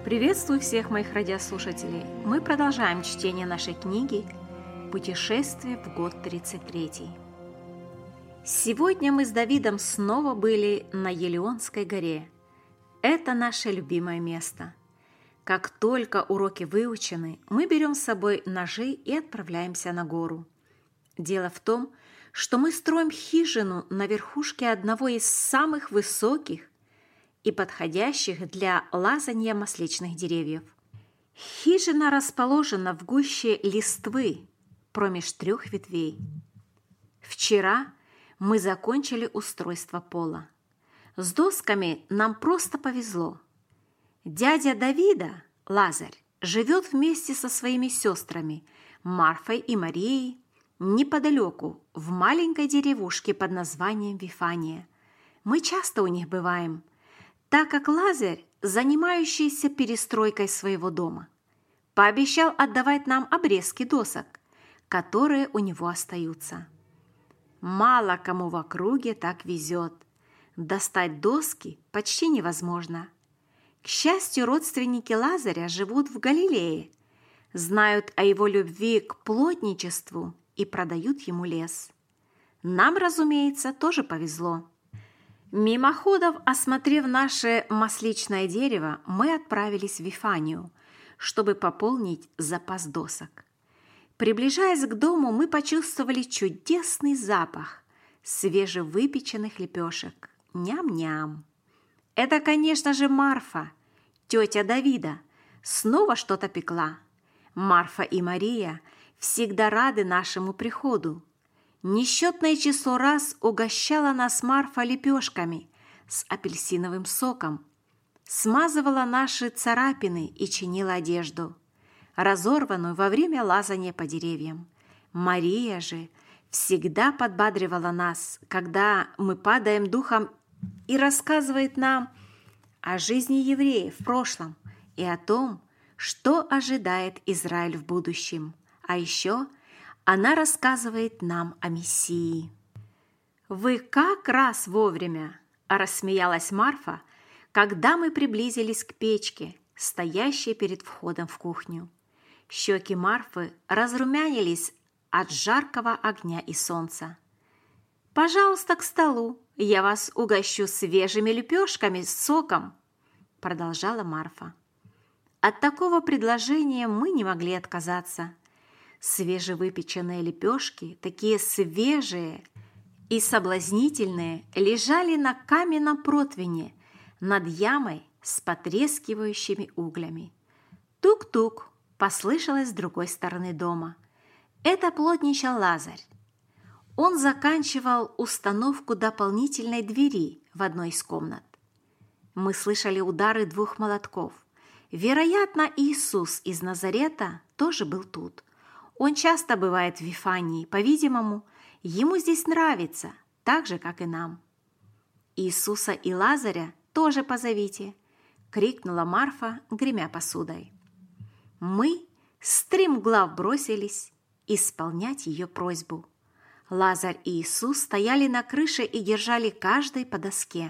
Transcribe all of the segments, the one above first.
Приветствую всех моих радиослушателей. Мы продолжаем чтение нашей книги «Путешествие в год 33». Сегодня мы с Давидом снова были на Елеонской горе. Это наше любимое место. Как только уроки выучены, мы берем с собой ножи и отправляемся на гору. Дело в том, что мы строим хижину на верхушке одного из самых высоких и подходящих для лазанья масличных деревьев. Хижина расположена в гуще листвы, промеж 3 ветвей. Вчера мы закончили устройство пола. С досками нам просто повезло. Дядя Давида, Лазарь, живет вместе со своими сестрами Марфой и Марией неподалеку, в маленькой деревушке под названием Вифания. Мы часто у них бываем, так как Лазарь, занимающийся перестройкой своего дома, пообещал отдавать нам обрезки досок, которые у него остаются. Мало кому в округе так везет. Достать доски почти невозможно. К счастью, родственники Лазаря живут в Галилее, знают о его любви к плотничеству и продают ему лес. Нам, разумеется, тоже повезло. Мимоходом, осмотрев наше масличное дерево, мы отправились в Вифанию, чтобы пополнить запас досок. Приближаясь к дому, мы почувствовали чудесный запах свежевыпеченных лепешек. Ням-ням! Это, конечно же, Марфа, тетя Давида, снова что-то пекла. Марфа и Мария всегда рады нашему приходу. Несчетное число раз угощала нас Марфа лепешками с апельсиновым соком, смазывала наши царапины и чинила одежду, разорванную во время лазания по деревьям. Мария же всегда подбадривала нас, когда мы падаем духом, и рассказывает нам о жизни евреев в прошлом и о том, что ожидает Израиль в будущем. А еще она рассказывает нам о Мессии. «Вы как раз вовремя!» – рассмеялась Марфа, когда мы приблизились к печке, стоящей перед входом в кухню. Щеки Марфы разрумянились от жаркого огня и солнца. «Пожалуйста, к столу, я вас угощу свежими лепешками с соком», – продолжала Марфа. От такого предложения мы не могли отказаться. Свежевыпеченные лепешки, такие свежие и соблазнительные, лежали на каменном противне над ямой с потрескивающими углями. Тук-тук послышалось с другой стороны дома. Это плотничал Лазарь. Он заканчивал установку дополнительной двери в одной из комнат. Мы слышали удары 2 молотков. Вероятно, Иисус из Назарета тоже был тут. Он часто бывает в Вифании, по-видимому, ему здесь нравится, так же, как и нам. «Иисуса и Лазаря тоже позовите!» – крикнула Марфа, гремя посудой. Мы стремглав бросились исполнять ее просьбу. Лазарь и Иисус стояли на крыше и держали каждый по доске.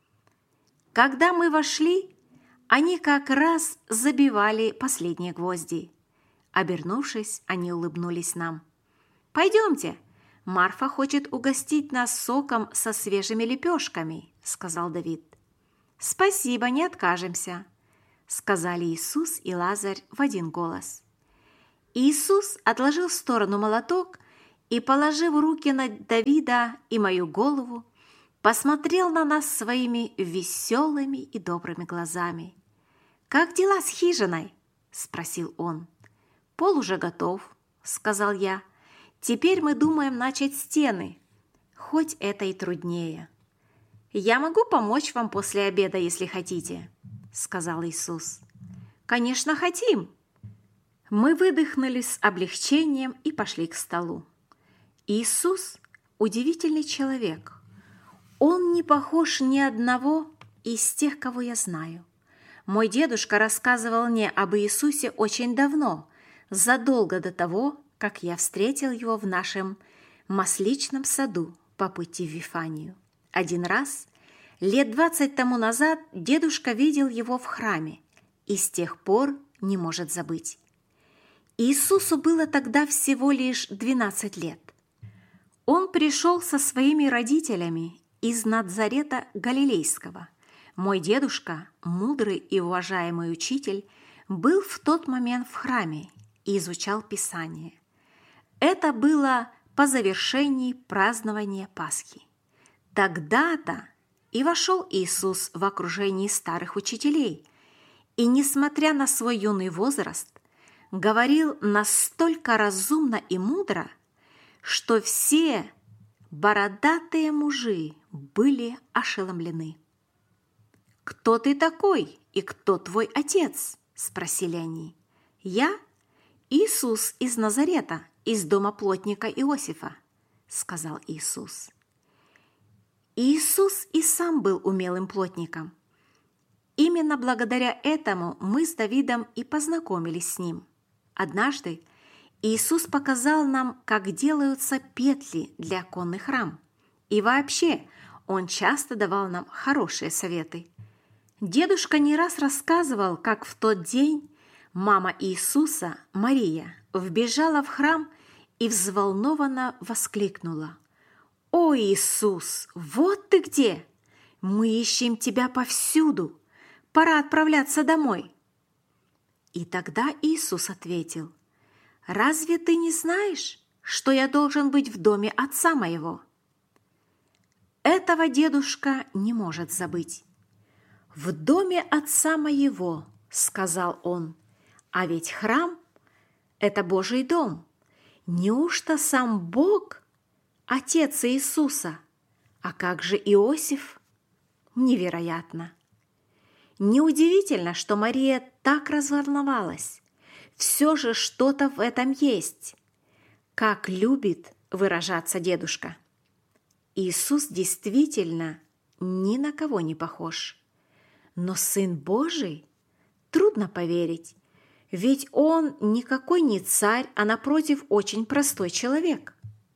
Когда мы вошли, они как раз забивали последние гвозди. Обернувшись, они улыбнулись нам. «Пойдемте, Марфа хочет угостить нас соком со свежими лепешками», – сказал Давид. «Спасибо, не откажемся», – сказали Иисус и Лазарь в один голос. Иисус отложил в сторону молоток и, положив руки на Давида и мою голову, посмотрел на нас своими веселыми и добрыми глазами. «Как дела с хижиной?» – спросил он. «Пол уже готов», – сказал я. «Теперь мы думаем начать стены, хоть это и труднее». «Я могу помочь вам после обеда, если хотите», – сказал Иисус. «Конечно, хотим». Мы выдохнули с облегчением и пошли к столу. Иисус – удивительный человек. Он не похож ни одного из тех, кого я знаю. Мой дедушка рассказывал мне об Иисусе очень давно, задолго до того, как я встретил его в нашем масличном саду по пути в Вифанию. Один раз, лет 20 тому назад, дедушка видел его в храме и с тех пор не может забыть. Иисусу было тогда всего лишь 12 лет. Он пришел со своими родителями из Назарета Галилейского. Мой дедушка, мудрый и уважаемый учитель, был в тот момент в храме и изучал Писание. Это было по завершении празднования Пасхи. Тогда-то и вошел Иисус в окружении старых учителей, и, несмотря на свой юный возраст, говорил настолько разумно и мудро, что все бородатые мужи были ошеломлены. «Кто ты такой и кто твой отец?» – спросили они. «Я Иисус из Назарета, из дома плотника Иосифа», – сказал Иисус. Иисус и сам был умелым плотником. Именно благодаря этому мы с Давидом и познакомились с ним. Однажды Иисус показал нам, как делаются петли для оконных рам. И вообще, Он часто давал нам хорошие советы. Дедушка не раз рассказывал, как в тот день мама Иисуса, Мария, вбежала в храм и взволнованно воскликнула: «О, Иисус, вот ты где! Мы ищем тебя повсюду! Пора отправляться домой!» И тогда Иисус ответил: «Разве ты не знаешь, что я должен быть в доме отца моего?» Этого дедушка не может забыть. «В доме отца моего», — сказал он, — «а ведь храм — это Божий дом. Неужто сам Бог — отец Иисуса? А как же Иосиф? Невероятно!» Неудивительно, что Мария так разволновалась. Все же что-то в этом есть. Как любит выражаться дедушка. Иисус действительно ни на кого не похож. Но Сын Божий? Трудно поверить, ведь Он никакой не царь, а напротив очень простой человек.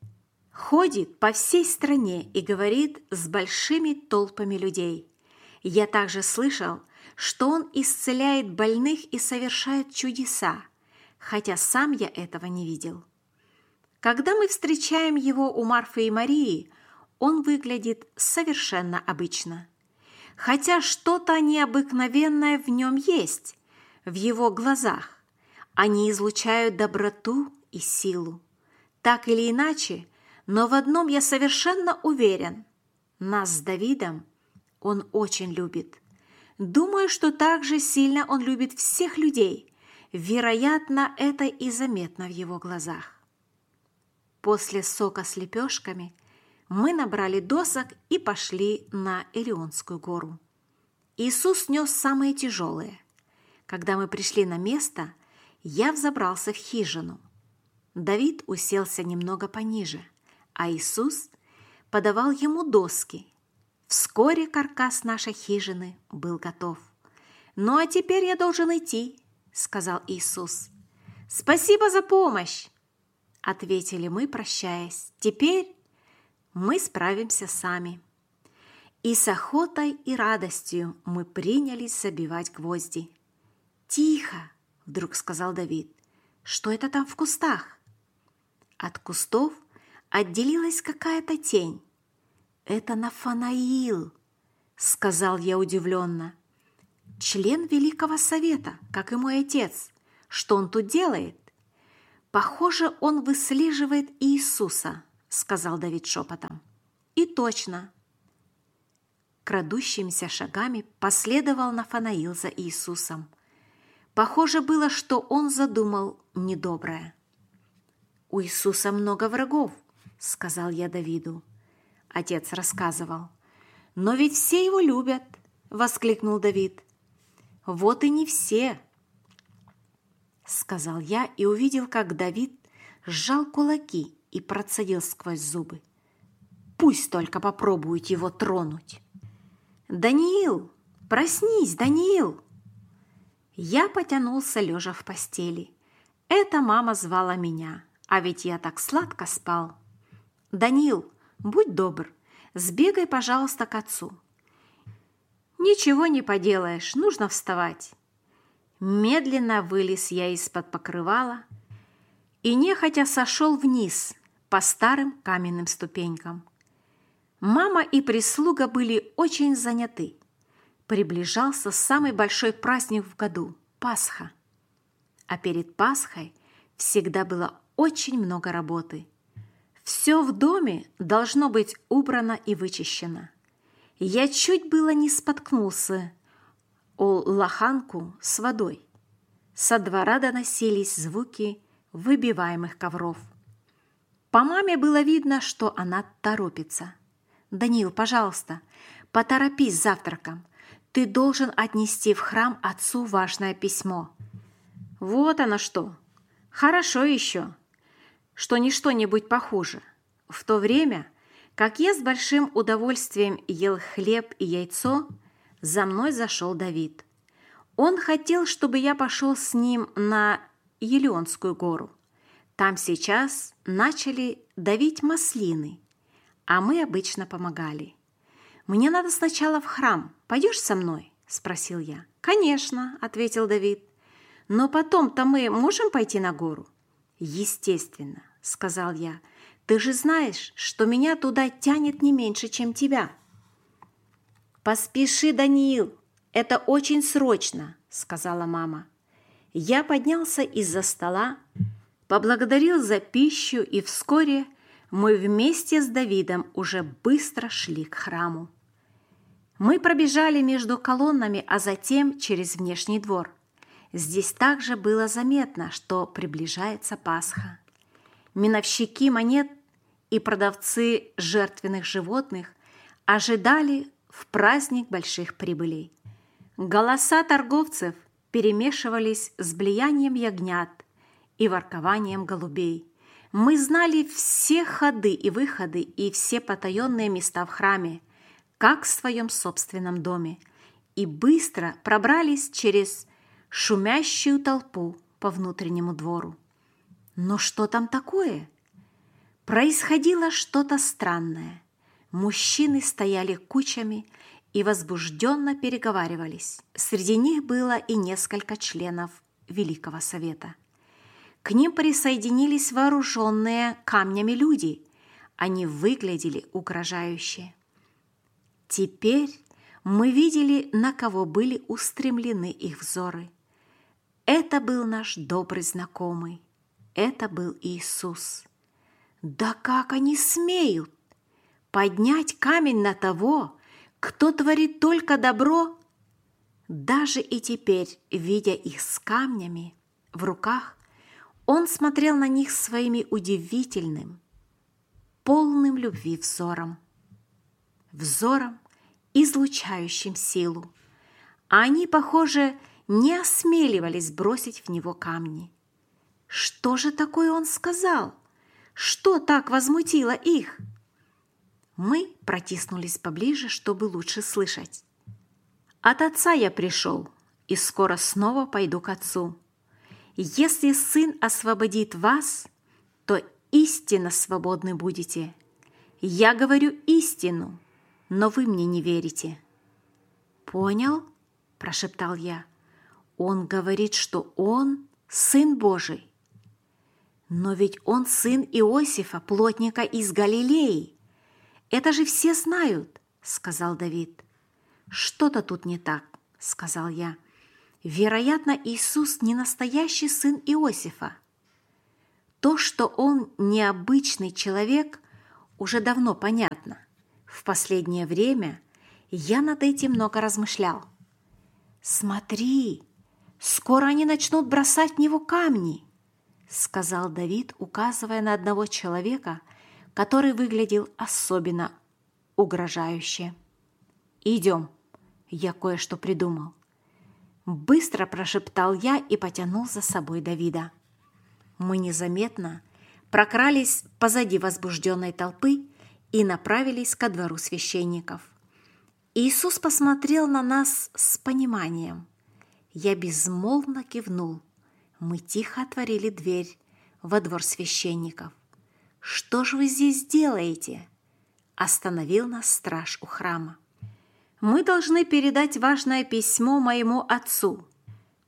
Ходит по всей стране и говорит с большими толпами людей. Я также слышал, что Он исцеляет больных и совершает чудеса, хотя сам я этого не видел. Когда мы встречаем Его у Марфы и Марии, Он выглядит совершенно обычно. Хотя что-то необыкновенное в Нем есть, в Его глазах. Они излучают доброту и силу. Так или иначе, но в одном я совершенно уверен. Нас с Давидом Он очень любит. Думаю, что также сильно Он любит всех людей. Вероятно, это и заметно в Его глазах. После сока с лепешками мы набрали досок и пошли на Илионскую гору. Иисус нес самые тяжелые. Когда мы пришли на место, я взобрался в хижину. Давид уселся немного пониже, а Иисус подавал ему доски. Вскоре каркас нашей хижины был готов. «Ну а теперь я должен идти», — сказал Иисус. «Спасибо за помощь», — ответили мы, прощаясь. «Теперь мы справимся сами». И с охотой и радостью мы принялись забивать гвозди. «Тихо!» — вдруг сказал Давид. «Что это там в кустах?» От кустов отделилась какая-то тень. «Это Нафанаил!» — сказал я удивленно. «Член Великого Совета, как и мой отец. Что он тут делает?» «Похоже, он выслеживает Иисуса», — сказал Давид шепотом. И точно. Крадущимися шагами последовал Нафанаил за Иисусом. Похоже было, что он задумал недоброе. «У Иисуса много врагов», — сказал я Давиду. Отец рассказывал. «Но ведь все его любят», — воскликнул Давид. «Вот и не все», — сказал я и увидел, как Давид сжал кулаки и процедил сквозь зубы. «Пусть только попробуют его тронуть». «Даниил, проснись, Даниил!» Я потянулся, лежа в постели. Это мама звала меня, а ведь я так сладко спал. «Даниил, будь добр, сбегай, пожалуйста, к отцу». «Ничего не поделаешь, нужно вставать». Медленно вылез я из-под покрывала и нехотя сошел вниз по старым каменным ступенькам. Мама и прислуга были очень заняты. Приближался самый большой праздник в году – Пасха. А перед Пасхой всегда было очень много работы. Все в доме должно быть убрано и вычищено. Я чуть было не споткнулся о лоханку с водой. Со двора доносились звуки выбиваемых ковров. По маме было видно, что она торопится. «Даниил, пожалуйста, поторопись с завтраком. Ты должен отнести в храм отцу важное письмо». Вот оно что. Хорошо еще, что не что-нибудь похуже. В то время, как я с большим удовольствием ел хлеб и яйцо, за мной зашел Давид. Он хотел, чтобы я пошел с ним на Елеонскую гору. Там сейчас начали давить маслины, а мы обычно помогали. «Мне надо сначала в храм. Пойдешь со мной?» – спросил я. «Конечно», – ответил Давид. «Но потом-то мы можем пойти на гору?» «Естественно», – сказал я. «Ты же знаешь, что меня туда тянет не меньше, чем тебя». «Поспеши, Даниил, это очень срочно», – сказала мама. Я поднялся из-за стола, поблагодарил за пищу, и вскоре мы вместе с Давидом уже быстро шли к храму. Мы пробежали между колоннами, а затем через внешний двор. Здесь также было заметно, что приближается Пасха. Миновщики монет и продавцы жертвенных животных ожидали в праздник больших прибылей. Голоса торговцев перемешивались с блеянием ягнят и воркованием голубей. Мы знали все ходы и выходы и все потаенные места в храме, как в своем собственном доме, и быстро пробрались через шумящую толпу по внутреннему двору. Но что там такое? Происходило что-то странное. Мужчины стояли кучами и возбужденно переговаривались. Среди них было и несколько членов Великого Совета. К ним присоединились вооруженные камнями люди. Они выглядели угрожающе. Теперь мы видели, на кого были устремлены их взоры. Это был наш добрый знакомый. Это был Иисус. Да как они смеют поднять камень на того, кто творит только добро? Даже и теперь, видя их с камнями в руках, он смотрел на них своими удивительным, полным любви взором. Взором, излучающим силу. А они, похоже, не осмеливались бросить в него камни. Что же такое он сказал? Что так возмутило их? Мы протиснулись поближе, чтобы лучше слышать. «От Отца я пришел, и скоро снова пойду к Отцу. Если Сын освободит вас, то истинно свободны будете. Я говорю истину, но вы мне не верите». «Понял?» – прошептал я. «Он говорит, что он Сын Божий. Но ведь он сын Иосифа, плотника из Галилеи. Это же все знают», – сказал Давид. «Что-то тут не так», – сказал я. «Вероятно, Иисус не настоящий сын Иосифа. То, что он необычный человек, уже давно понятно. В последнее время я над этим много размышлял». «Смотри, скоро они начнут бросать в него камни», – сказал Давид, указывая на одного человека, который выглядел особенно угрожающе. «Идем, я кое-что придумал». Быстро прошептал я и потянул за собой Давида. Мы незаметно прокрались позади возбужденной толпы и направились ко двору священников. Иисус посмотрел на нас с пониманием. Я безмолвно кивнул. Мы тихо отворили дверь во двор священников. «Что же вы здесь делаете?» – остановил нас страж у храма. «Мы должны передать важное письмо моему отцу».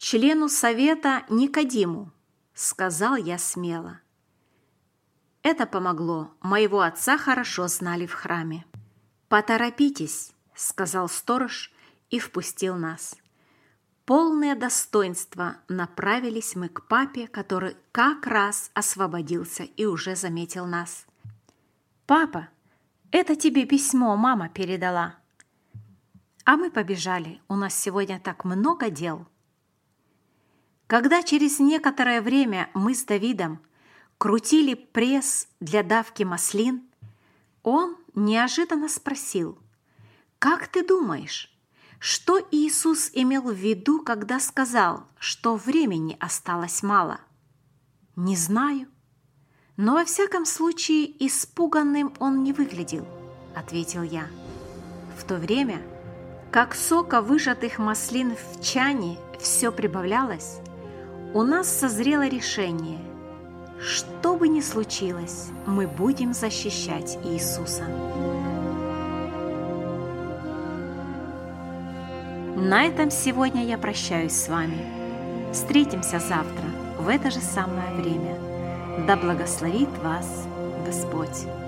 члену совета Никодиму», – сказал я смело. Это помогло, моего отца хорошо знали в храме. «Поторопитесь», – сказал сторож и впустил нас. Полное достоинства направились мы к папе, который как раз освободился и уже заметил нас. «Папа, это тебе письмо мама передала». А мы побежали, у нас сегодня так много дел. Когда через некоторое время мы с Давидом крутили пресс для давки маслин, он неожиданно спросил: «Как ты думаешь, что Иисус имел в виду, когда сказал, что времени осталось мало?» «Не знаю, но во всяком случае испуганным он не выглядел», – ответил я. В то время, как сока выжатых маслин в чане все прибавлялось, у нас созрело решение: что бы ни случилось, мы будем защищать Иисуса. На этом сегодня я прощаюсь с вами. Встретимся завтра в это же самое время. Да благословит вас Господь!